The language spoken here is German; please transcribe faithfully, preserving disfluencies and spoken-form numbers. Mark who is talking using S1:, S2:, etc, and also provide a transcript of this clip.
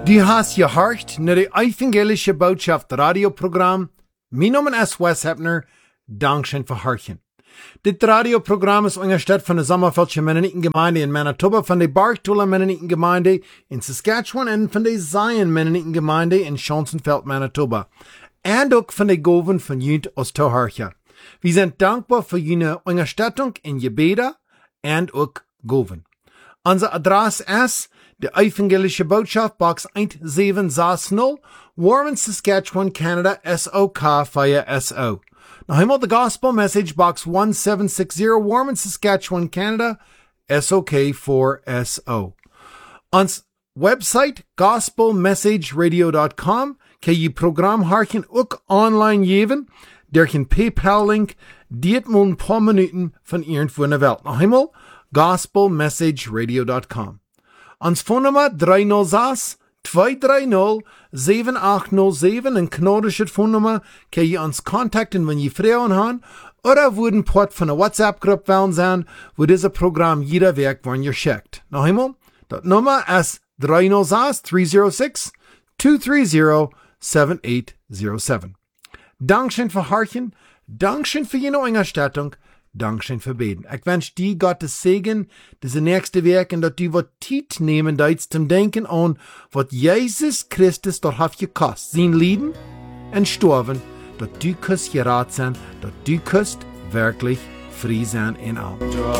S1: Du hast gehorcht naar de evangelische Botschaft radioprogramm. Mijn naam is Wes Hepner. Dankschön für Horchen. Dit radioprogramm ist unterstützt von der Sommerfeldsche Mennonitengemeinde in Manitoba, von der Barktola Mennonitengemeinde in Saskatchewan und von der Zion Mennonitengemeinde in Schonsenfeld, Manitoba. Und auch von der Goven von Jünt Osterhorcha. Wir sind dankbar für Ihre Unterstützung in Gebete und auch Goven. Unsere Adresse ist die Evangelische Botschaft, Box seventeen sixty, Warren, Saskatchewan, Canada, S O K vier S O. Noch einmal the Gospel Message, Box seventeen sixty, Warren, Saskatchewan, Canada, S O K four S O. Ons website, gospel message radio dot com, kan je program harken ook online geven. Der kan PayPal-link, dit moet een paar minuten van irgendwo in de wereld. Nog einmal, gospel message radio dot com. Ons phonenummer three oh six, two three oh, seven eight oh seven, een knodische phonenummer, kan je ons contacten wanneer je vragen haben, oder würden Port von der WhatsApp-Gruppe wollen sein, wo dieses Programm jeder Werk wann ihr schickt. Noch einmal, das Nummer ist three oh six, three oh six, two three oh, seven eight oh seven. Dankeschön für Horchen, Dankeschön für Ihre Unterstützung, Dankeschön für Beten. Ich wünsche dir Gottes Segen, diese nächste Werk, und dass du was Zeit nehmen darfst zum Denken an, was Jesus Christus dort hat gekostet. Sein Leben und Sterben, dass du kannst gerat sein, dass du kannst wirklich frei sein in allem.